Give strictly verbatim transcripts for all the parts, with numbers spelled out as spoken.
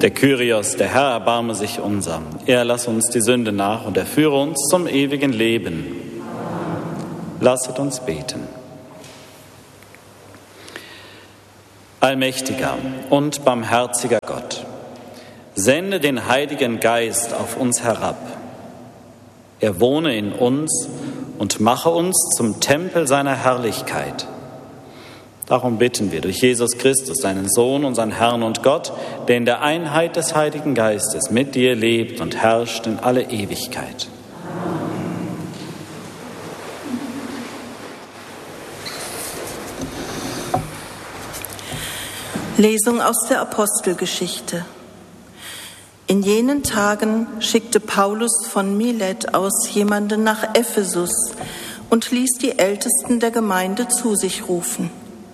Der Kyrios, der Herr, erbarme sich unser. Er lasse uns die Sünde nach und er führe uns zum ewigen Leben. Lasset uns beten. Allmächtiger und barmherziger Gott, sende den Heiligen Geist auf uns herab. Er wohne in uns und mache uns zum Tempel seiner Herrlichkeit. Darum bitten wir durch Jesus Christus, seinen Sohn, unseren Herrn und Gott, der in der Einheit des Heiligen Geistes mit dir lebt und herrscht in alle Ewigkeit. Lesung aus der Apostelgeschichte. In jenen Tagen schickte Paulus von Milet aus jemanden nach Ephesus und ließ die Ältesten der Gemeinde zu sich rufen.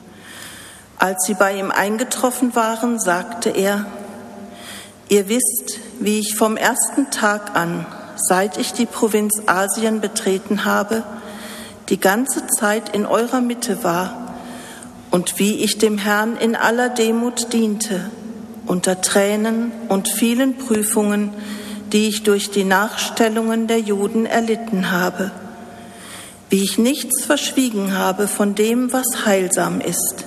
Als sie bei ihm eingetroffen waren, sagte er: Ihr wisst, wie ich vom ersten Tag an, seit ich die Provinz Asien betreten habe, die ganze Zeit in eurer Mitte war und wie ich dem Herrn in aller Demut diente, unter Tränen und vielen Prüfungen, die ich durch die Nachstellungen der Juden erlitten habe, wie ich nichts verschwiegen habe von dem, was heilsam ist.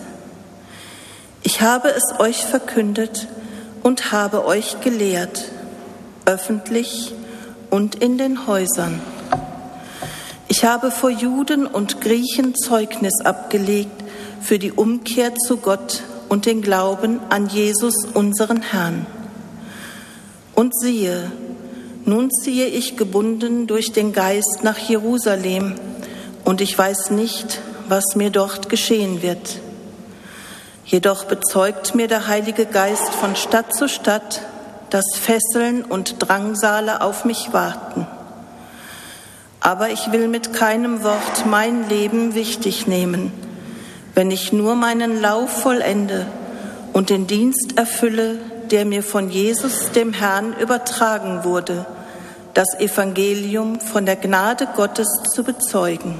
Ich habe es euch verkündet und habe euch gelehrt, öffentlich und in den Häusern. Ich habe vor Juden und Griechen Zeugnis abgelegt für die Umkehr zu Gott und den Glauben an Jesus, unseren Herrn. Und siehe, nun ziehe ich gebunden durch den Geist nach Jerusalem, und ich weiß nicht, was mir dort geschehen wird. Jedoch bezeugt mir der Heilige Geist von Stadt zu Stadt, dass Fesseln und Drangsale auf mich warten. Aber ich will mit keinem Wort mein Leben wichtig nehmen, wenn ich nur meinen Lauf vollende und den Dienst erfülle, der mir von Jesus, dem Herrn, übertragen wurde, das Evangelium von der Gnade Gottes zu bezeugen.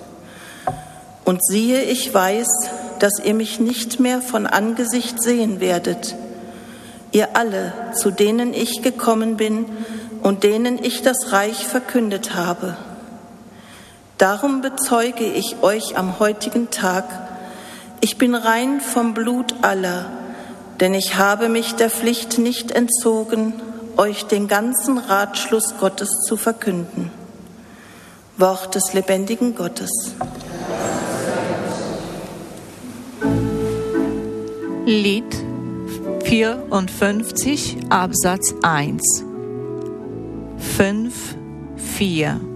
Und siehe, ich weiß, dass ihr mich nicht mehr von Angesicht sehen werdet, ihr alle, zu denen ich gekommen bin und denen ich das Reich verkündet habe. Darum bezeuge ich euch am heutigen Tag: Ich bin rein vom Blut aller, denn ich habe mich der Pflicht nicht entzogen, euch den ganzen Ratschluss Gottes zu verkünden. Wort des lebendigen Gottes. Lied vierundfünfzig, Absatz eins. fünf, vier.